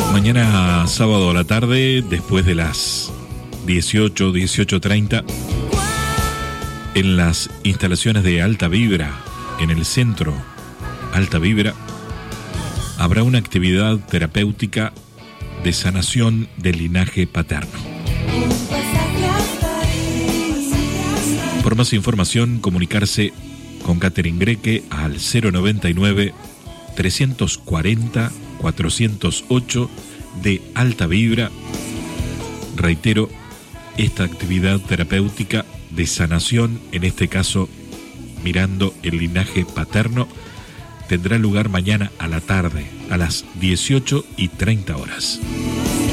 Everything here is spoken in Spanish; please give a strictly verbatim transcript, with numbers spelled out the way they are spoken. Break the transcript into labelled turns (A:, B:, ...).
A: Mañana sábado a la tarde, después de las dieciocho, dieciocho treinta, en las instalaciones de Alta Vibra, en el centro Alta Vibra, habrá una actividad terapéutica de sanación del linaje paterno. Por más información, comunicarse con Catherine Greque al cero noventa y nueve, trescientos cuarenta, cuatrocientos ocho de Alta Vibra. Reitero, esta actividad terapéutica de sanación, en este caso mirando el linaje paterno, tendrá lugar mañana a la tarde, a las dieciocho y treinta horas.